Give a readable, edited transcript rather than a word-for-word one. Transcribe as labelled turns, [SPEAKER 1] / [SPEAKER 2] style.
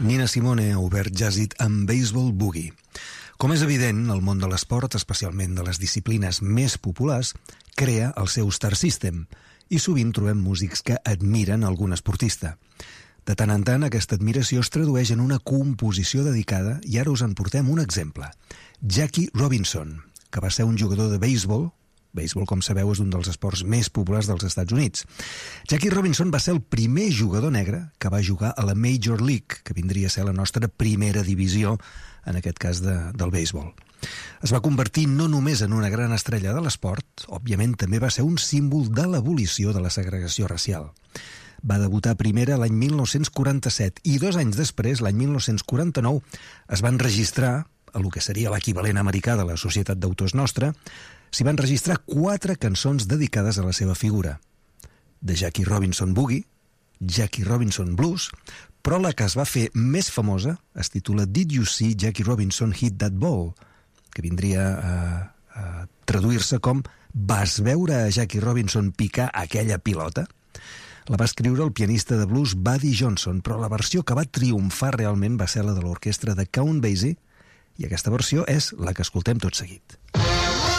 [SPEAKER 1] Nina Simone ha obert Jazz It amb Baseball Boogie. Com és evident, el món de l'esport, especialment de les disciplines més populars, crea el seu star system i sovint trobem músics que admiren algun esportista. De tant en tant, aquesta admiració es tradueix en una composició dedicada i ara us en portem un exemple. Jackie Robinson, que va ser un jugador de béisbol. Béisbol, com sabeu, és un dels esports més populars dels Estats Units. Jackie Robinson va ser el primer jugador negre que va jugar a la Major League, que vindria a ser la nostra primera divisió, en aquest cas del béisbol. Es va convertir no només en una gran estrella de l'esport, òbviament també va ser un símbol de l'abolició de la segregació racial. Va debutar a primera l'any 1947 i 2 anys després, l'any 1949, es van registrar, a lo que seria l'equivalent americà de la Societat d'Autors Nostra, s'hi van registrar 4 cançons dedicades a la seva figura. The Jackie Robinson Boogie, Jackie Robinson Blues, però la que es va fer més famosa es titula Did You See Jackie Robinson Hit That Ball?, que vindria a traduir-se com Vas veure a Jackie Robinson picar aquella pilota? La va escriure el pianista de blues Buddy Johnson, però la versió que va triomfar realment va ser la de l'orquestra de Count Basie, i aquesta versió és la que escoltem tot seguit.